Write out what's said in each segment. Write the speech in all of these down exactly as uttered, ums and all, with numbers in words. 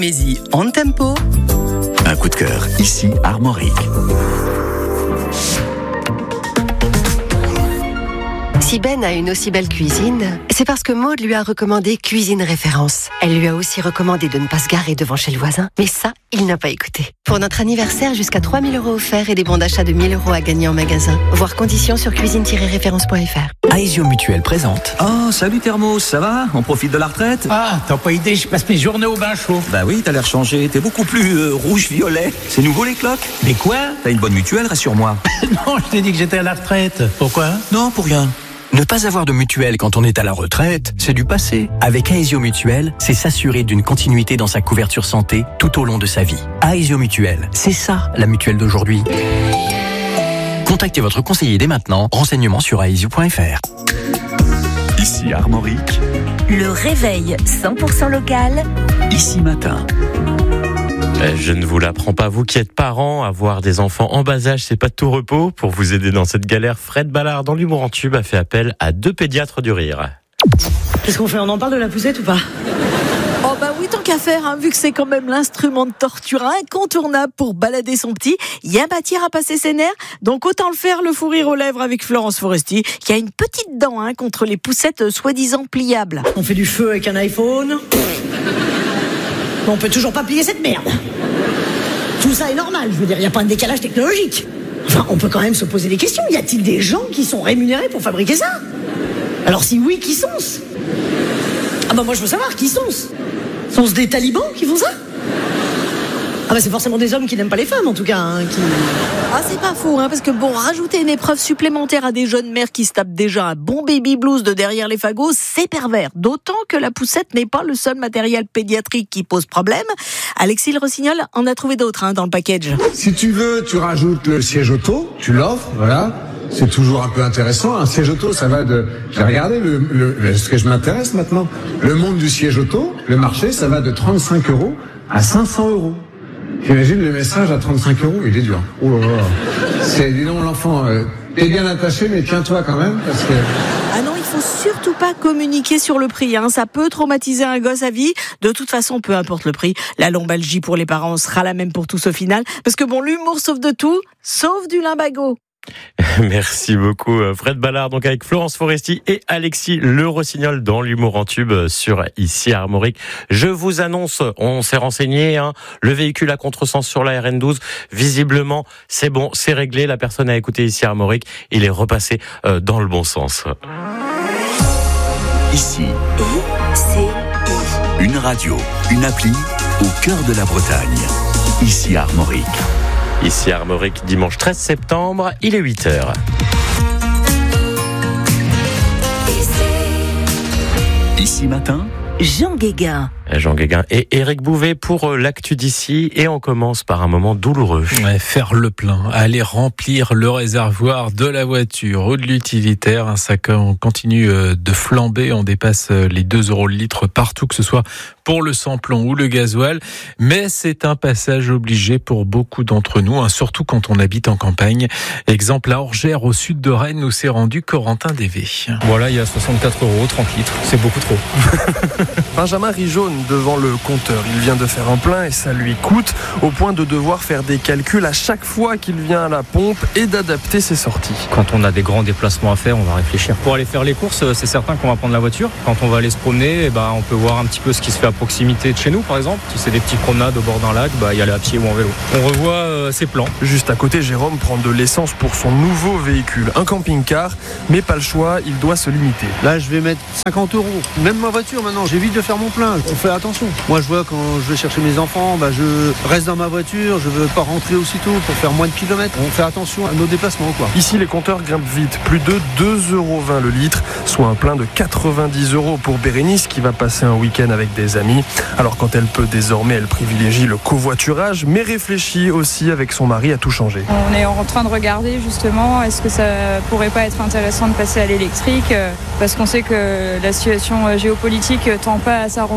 Mais-y, en tempo. Un coup de cœur, ici Armorique. Si Ben a une aussi belle cuisine, c'est parce que Maude lui a recommandé Cuisine Référence. Elle lui a aussi recommandé de ne pas se garer devant chez le voisin. Mais ça, il n'a pas écouté. Pour notre anniversaire, jusqu'à trois mille euros offerts et des bons d'achat de mille euros à gagner en magasin. Voir conditions sur cuisine tiret référence point f r. Aesio Mutuel présente. Oh, salut Thermos, ça va? On profite de la retraite? Ah, t'as pas idée, je passe mes journées au bain chaud. Bah oui, t'as l'air changé, t'es beaucoup plus euh, rouge-violet. C'est nouveau les cloques? Mais quoi? T'as une bonne mutuelle, rassure-moi. Non, je t'ai dit que j'étais à la retraite. Pourquoi? Non, pour rien. Ne pas avoir de mutuelle quand on est à la retraite, c'est du passé. Avec Aesio Mutuel, c'est s'assurer d'une continuité dans sa couverture santé tout au long de sa vie. Aesio Mutuel, c'est ça la mutuelle d'aujourd'hui. Contactez votre conseiller dès maintenant. Renseignements sur aesio point f r. Ici Armorique. Le réveil cent pour cent local. Ici Matin. Je ne vous l'apprends pas, vous qui êtes parents, avoir des enfants en bas âge, c'est pas de tout repos. Pour vous aider dans cette galère, Fred Ballard, dans l'humour en tube, a fait appel à deux pédiatres du rire. Qu'est-ce qu'on fait? On en parle de la poussette ou pas? Oh bah oui, tant qu'à faire, hein, vu que c'est quand même l'instrument de torture incontournable pour balader son petit, il y a matière à passer ses nerfs, donc autant le faire, le fou rire aux lèvres avec Florence Foresti, qui a une petite dent hein, contre les poussettes euh, soi-disant pliables. On fait du feu avec un iPhone. On peut toujours pas plier cette merde. Tout ça est normal, je veux dire, il n'y a pas un décalage technologique. Enfin, on peut quand même se poser des questions. Y a-t-il des gens qui sont rémunérés pour fabriquer ça? Alors si oui, qui sont-ce? Ah bah moi je veux savoir, qui sont-ce? Sont-ce des talibans qui font ça? Ah bah c'est forcément des hommes qui n'aiment pas les femmes en tout cas. Hein, qui... Ah c'est pas faux, hein, parce que bon, rajouter une épreuve supplémentaire à des jeunes mères qui se tapent déjà un bon baby blues de derrière les fagots, c'est pervers. D'autant que la poussette n'est pas le seul matériel pédiatrique qui pose problème. Alexis Le Rossignol en a trouvé d'autres hein, dans le package. Si tu veux, tu rajoutes le siège auto, tu l'offres, voilà. C'est toujours un peu intéressant. Un siège auto, ça va de... J'ai regardé le, le, le, ce que je m'intéresse maintenant. Le monde du siège auto, le marché, ça va de trente-cinq euros à cinq cents euros. J'imagine le message à trente-cinq euros, il est dur. Oh là là. C'est, dis donc, l'enfant, euh, t'es bien attaché, mais tiens-toi quand même, parce que... Ah non, il faut surtout pas communiquer sur le prix, hein. Ça peut traumatiser un gosse à vie. De toute façon, peu importe le prix, la lombalgie pour les parents sera la même pour tous au final. Parce que bon, l'humour sauve de tout, sauf du limbago. Merci beaucoup Fred Ballard, donc avec Florence Foresti et Alexis Le Rossignol dans l'humour en tube sur Ici Armorique. Je vous annonce, on s'est renseigné, hein, le véhicule à contresens sur la R N douze, visiblement c'est bon, c'est réglé, la personne a écouté Ici Armorique, il est repassé euh, dans le bon sens. Ici, I C I. une radio, une appli au cœur de la Bretagne. Ici Armorique. Ici Armorique, dimanche treize septembre, il est huit heures. Ici Matin, Jean Guéguin. Jean Guéguin et Éric Bouvet pour l'actu d'ici, et on commence par un moment douloureux. Ouais, faire le plein, aller remplir le réservoir de la voiture ou de l'utilitaire, ça continue de flamber, on dépasse les deux euros le litre partout, que ce soit pour le samplon ou le gasoil, mais c'est un passage obligé pour beaucoup d'entre nous, hein, surtout quand on habite en campagne. Exemple à Orgères, au sud de Rennes, où s'est rendu Corentin Dévé. Voilà, il y a soixante-quatre euros, trente litres, c'est beaucoup trop. Benjamin Rijaune devant le compteur. Il vient de faire un plein et ça lui coûte au point de devoir faire des calculs à chaque fois qu'il vient à la pompe et d'adapter ses sorties. Quand on a des grands déplacements à faire, on va réfléchir. Pour aller faire les courses, c'est certain qu'on va prendre la voiture. Quand on va aller se promener, eh ben, on peut voir un petit peu ce qui se fait à proximité de chez nous, par exemple. Si c'est des petites promenades au bord d'un lac, bah, y aller à pied ou en vélo. On revoit euh, ses plans. Juste à côté, Jérôme prend de l'essence pour son nouveau véhicule, un camping-car, mais pas le choix, il doit se limiter. Là, je vais mettre cinquante euros. Même ma voiture, maintenant, j'évite de faire mon plein. On fait attention. Moi, je vois quand je vais chercher mes enfants, bah, je reste dans ma voiture, je veux pas rentrer aussitôt pour faire moins de kilomètres. On fait attention à nos déplacements, quoi. Ici, les compteurs grimpent vite. Plus de deux euros vingt le litre, soit un plein de quatre-vingt-dix euros pour Bérénice qui va passer un week-end avec des amis. Alors, quand elle peut désormais, elle privilégie le covoiturage, mais réfléchit aussi avec son mari à tout changer. On est en train de regarder justement, est-ce que ça pourrait pas être intéressant de passer à l'électrique, parce qu'on sait que la situation géopolitique tend pas à s'arranger du tout.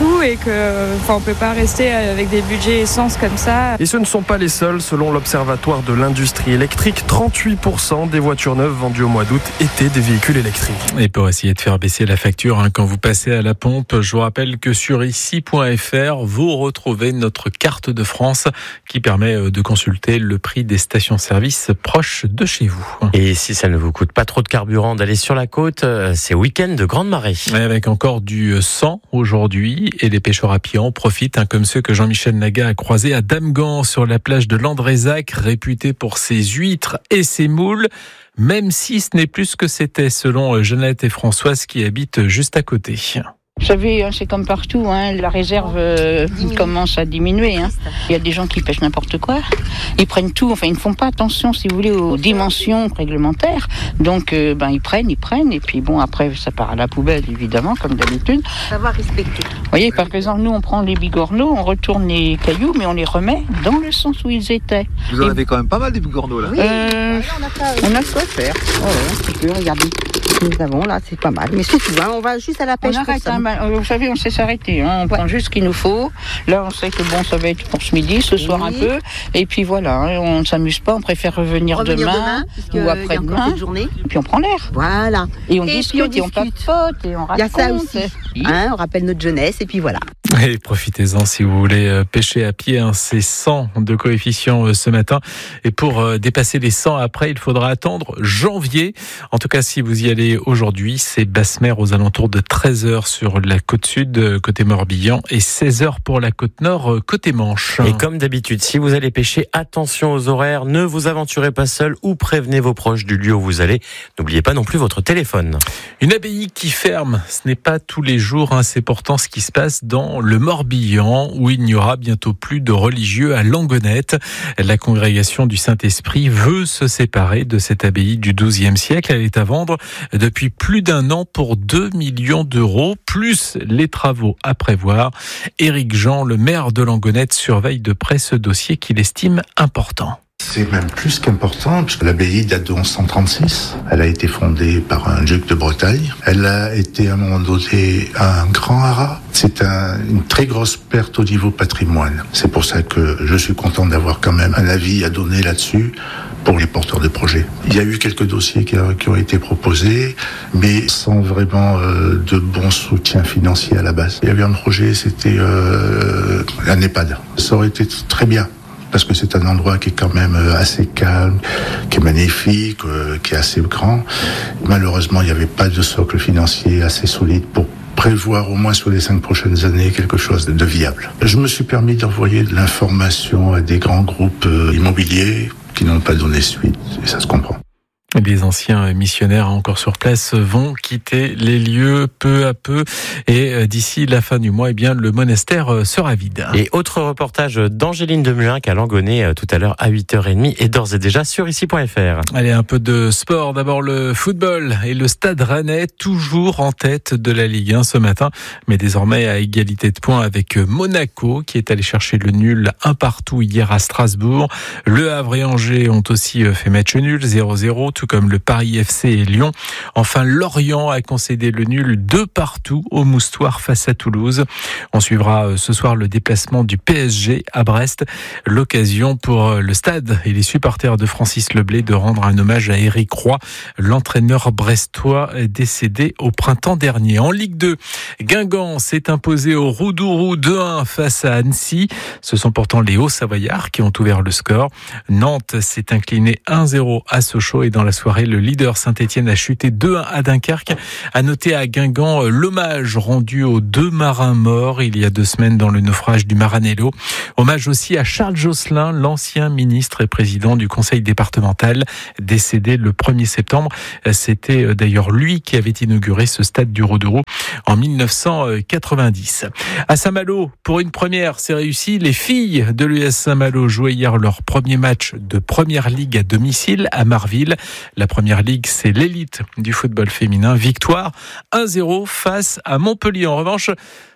sous et que, enfin, on peut pas rester avec des budgets essence comme ça. Et ce ne sont pas les seuls. Selon l'Observatoire de l'industrie électrique, trente-huit pour cent des voitures neuves vendues au mois d'août étaient des véhicules électriques. Et pour essayer de faire baisser la facture hein, quand vous passez à la pompe, je vous rappelle que sur ici point f r, vous retrouvez notre carte de France qui permet de consulter le prix des stations-service proches de chez vous. Et si ça ne vous coûte pas trop de carburant d'aller sur la côte, c'est week-end de grande marée. Et avec encore du sang aujourd'hui et les pêcheurs à pied en profitent, hein, comme ceux que Jean-Michel Naga a croisés à Damgan sur la plage de Landrézac, réputée pour ses huîtres et ses moules. Même si ce n'est plus ce que c'était, selon Jeannette et Françoise qui habitent juste à côté. Vous savez, c'est comme partout, hein, la réserve euh, commence à diminuer. Hein. Il y a des gens qui pêchent n'importe quoi. Ils prennent tout, enfin ils ne font pas attention, si vous voulez, aux dimensions réglementaires. Donc, euh, ben ils prennent, ils prennent, et puis bon, après ça part à la poubelle, évidemment, comme d'habitude. Savoir respecter. Vous voyez, par exemple, nous on prend les bigorneaux, on retourne les cailloux, mais on les remet dans le sens où ils étaient. Vous en et... avez quand même pas mal des bigorneaux là. Oui, euh, on a quoi On a quoi faire. Oh, ouais, tu peux regarder. Nous avons là, c'est pas mal. Mais c'est tout, hein, on va juste à la pêche. On arrête, hein, ben, vous savez, on sait s'arrêter. Hein, on prend juste ce qu'il nous faut. Là, on sait que bon, ça va être pour ce midi, ce oui. soir un peu. Et puis voilà, hein, on ne s'amuse pas, on préfère revenir, revenir demain, demain ou après-demain. Et puis on prend l'air. Voilà. Et on et discute, on et on papote, et on raconte. Il y a ça aussi. Hein, on rappelle notre jeunesse, et puis voilà. Et profitez-en si vous voulez pêcher à pied, hein, c'est cent de coefficient ce matin. Et pour dépasser les cent après, il faudra attendre janvier. En tout cas, si vous y allez aujourd'hui, c'est basse mer aux alentours de treize heures sur la côte sud, côté Morbihan, et seize heures pour la côte nord, côté Manche. Et comme d'habitude, si vous allez pêcher, attention aux horaires, ne vous aventurez pas seul ou prévenez vos proches du lieu où vous allez. N'oubliez pas non plus votre téléphone. Une abbaye qui ferme, ce n'est pas tous les jours, hein, c'est pourtant ce qui se passe dans le Morbihan, où il n'y aura bientôt plus de religieux à Langonette. La congrégation du Saint-Esprit veut se séparer de cette abbaye du douzième siècle. Elle est à vendre depuis plus d'un an pour deux millions d'euros, plus les travaux à prévoir. Éric Jean, le maire de Langonette, surveille de près ce dossier qu'il estime important. C'est même plus qu'important, puisque l'abbaye date de onze cent trente-six. Elle a été fondée par un duc de Bretagne. Elle a été à un moment donné un grand haras. C'est un, une très grosse perte au niveau patrimoine. C'est pour ça que je suis content d'avoir quand même un avis à donner là-dessus pour les porteurs de projets. Il y a eu quelques dossiers qui, a, qui ont été proposés, mais sans vraiment euh, de bon soutien financier à la base. Il y avait un projet, c'était euh, un EHPAD. Ça aurait été très bien, parce que c'est un endroit qui est quand même assez calme, qui est magnifique, euh, qui est assez grand. Malheureusement, il n'y avait pas de socle financier assez solide pour prévoir au moins sur les cinq prochaines années quelque chose de viable. Je me suis permis d'envoyer de l'information à des grands groupes euh, immobiliers qui n'ont pas donné suite, et ça se comprend. Les anciens missionnaires encore sur place vont quitter les lieux peu à peu et d'ici la fin du mois, eh bien, le monastère sera vide. Et autre reportage d'Angéline Demuin à Langonnet tout à l'heure à huit heures trente et d'ores et déjà sur ici point f r. Allez, un peu de sport. D'abord le football et le Stade Rennais toujours en tête de la Ligue un ce matin, mais désormais à égalité de points avec Monaco qui est allé chercher le nul un partout hier à Strasbourg. Le Havre et Angers ont aussi fait match nul zéro zéro, tout comme le Paris F C et Lyon. Enfin, Lorient a concédé le nul deux partout au Moustoir face à Toulouse. On suivra ce soir le déplacement du P S G à Brest. L'occasion pour le stade et les supporters de Francis Leblay de rendre un hommage à Éric Roy, l'entraîneur brestois décédé au printemps dernier. En Ligue deux, Guingamp s'est imposé au Roudourou deux à un face à Annecy. Ce sont pourtant les Hauts-Savoyards qui ont ouvert le score. Nantes s'est incliné un zéro à Sochaux et dans la soirée, le leader Saint-Etienne a chuté deux à un à Dunkerque. À noter à Guingamp l'hommage rendu aux deux marins morts il y a deux semaines dans le naufrage du Maranello. Hommage aussi à Charles Josselin, l'ancien ministre et président du conseil départemental, décédé le premier septembre. C'était d'ailleurs lui qui avait inauguré ce stade du Roudourou en mille neuf cent quatre-vingt-dix. À Saint-Malo, pour une première, c'est réussi. Les filles de l'U S Saint-Malo jouaient hier leur premier match de première ligue à domicile à Marville. La première ligue, c'est l'élite du football féminin. Victoire un zéro face à Montpellier. En revanche,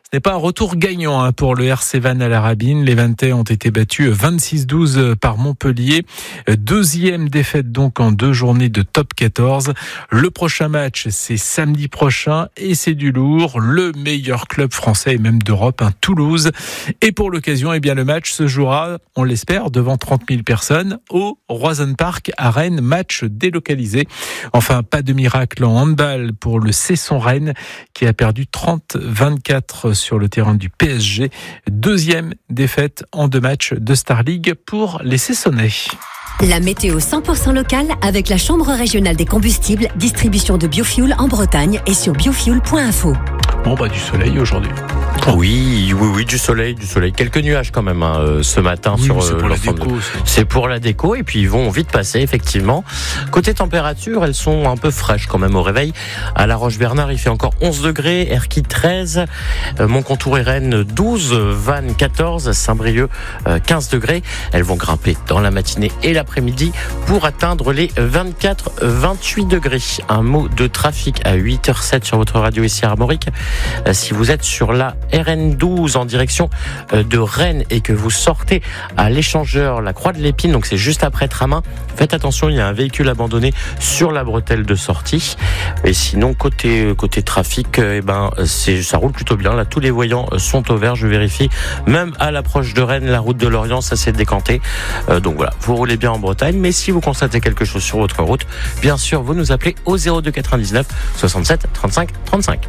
Ce n'est pas un retour gagnant hein, pour le R C Vannes à la Rabine. Les Vantais ont été battus vingt-six douze par Montpellier. Deuxième défaite donc en deux journées de top quatorze. Le prochain match, c'est samedi prochain et c'est du lourd. Le meilleur club français et même d'Europe, hein, Toulouse. Et pour l'occasion, eh bien, le match se jouera, on l'espère, devant trente mille personnes au Roison Park à Rennes. Match délocalisé. Enfin, pas de miracle en handball pour le Cesson Rennes qui a perdu trente à vingt-quatre sur le terrain du P S G. Deuxième défaite en deux matchs de Star League pour les Cessonnais. La météo cent pour cent locale avec la Chambre régionale des combustibles, distribution de biofuel en Bretagne et sur biofuel point info. Bon, bah, du soleil aujourd'hui. Oui, oui, oui, du soleil, du soleil. Quelques nuages quand même hein, ce matin oui, sur c'est euh, pour la déco. De... C'est pour la déco et puis ils vont vite passer effectivement. Côté température, elles sont un peu fraîches quand même au réveil. À La Roche-Bernard, il fait encore onze degrés, Erquy treize, euh, Montcontour et Rennes douze, Vannes quatorze, Saint-Brieuc euh, quinze degrés. Elles vont grimper dans la matinée et l'après-midi pour atteindre les vingt-quatre à vingt-huit degrés. Un mot de trafic à huit heures sept sur votre radio ici à Armorique. Euh, si vous êtes sur la R N douze en direction de Rennes et que vous sortez à l'échangeur La Croix de l'Épine, donc c'est juste après Tramin, faites attention, il y a un véhicule abandonné sur la bretelle de sortie. Et sinon côté côté trafic, eh ben c'est ça roule plutôt bien. Là, tous les voyants sont au vert, je vérifie. Même à l'approche de Rennes, la route de Lorient, ça s'est décanté. Euh, donc voilà, vous roulez bien en Bretagne. Mais si vous constatez quelque chose sur votre route, bien sûr, vous nous appelez au zéro deux quatre-vingt-dix-neuf soixante-sept trente-cinq trente-cinq.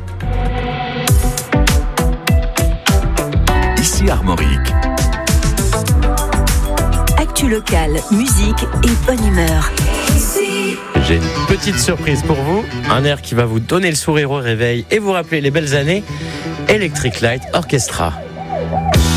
Ici Armorique. Actu locale, musique et bonne humeur. J'ai une petite surprise pour vous. Un air qui va vous donner le sourire au réveil et vous rappeler les belles années. Electric Light Orchestra.